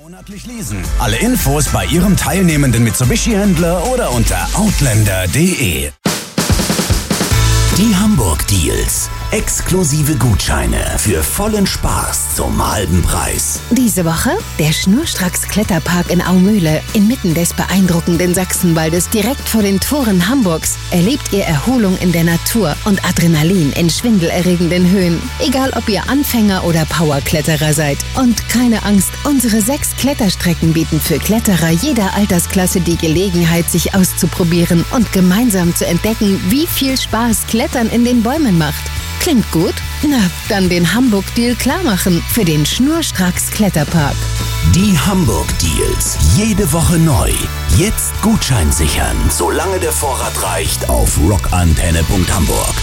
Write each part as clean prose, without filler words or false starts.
Monatlich leasen. Alle Infos bei Ihrem teilnehmenden Mitsubishi-Händler oder unter outlander.de. Die Hamburg Deals. Exklusive Gutscheine für vollen Spaß zum halben Preis. Diese Woche der Schnurstracks Kletterpark in Aumühle. Inmitten des beeindruckenden Sachsenwaldes, direkt vor den Toren Hamburgs, erlebt ihr Erholung in der Natur und Adrenalin in schwindelerregenden Höhen. Egal ob ihr Anfänger oder Powerkletterer seid. Und keine Angst, unsere 6 Kletterstrecken bieten für Kletterer jeder Altersklasse die Gelegenheit, sich auszuprobieren und gemeinsam zu entdecken, wie viel Spaß Klettern in den Bäumen macht. Klingt gut? Na, dann den Hamburg-Deal klarmachen für den Schnurstracks Kletterpark. Die Hamburg Deals. Jede Woche neu. Jetzt Gutschein sichern, solange der Vorrat reicht, auf rockantenne.hamburg.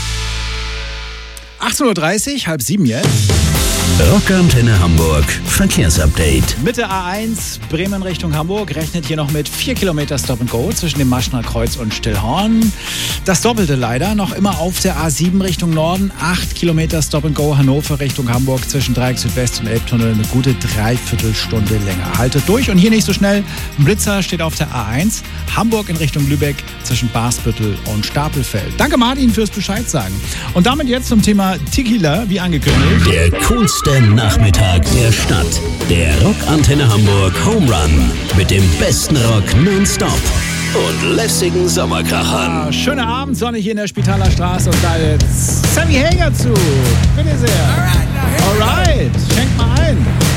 18.30 Uhr, 6:30 jetzt. Rockantenne Hamburg, Verkehrsupdate. Mit der A1 Bremen Richtung Hamburg rechnet hier noch mit 4 Kilometer Stop-and-Go zwischen dem Maschner Kreuz und Stillhorn. Das Doppelte leider noch immer auf der A7 Richtung Norden. 8 Kilometer Stop-and-Go Hannover Richtung Hamburg zwischen Dreieck Südwest und Elbtunnel. Eine gute Dreiviertelstunde länger. Haltet durch und hier nicht so schnell. Ein Blitzer steht auf der A1. Hamburg in Richtung Lübeck zwischen Barsbüttel und Stapelfeld. Danke Martin fürs Bescheid sagen. Und damit jetzt zum Thema Tequila, wie angekündigt. Der coolste Nachmittag der Stadt. Der Rockantenne Hamburg Home Run mit dem besten Rock nonstop und lässigen Sommerkrachern. Schöner Abend, Sonne hier in der Spitaler Straße und da jetzt Sammy Hagar zu. Bitte sehr. Alright, schenkt mal ein.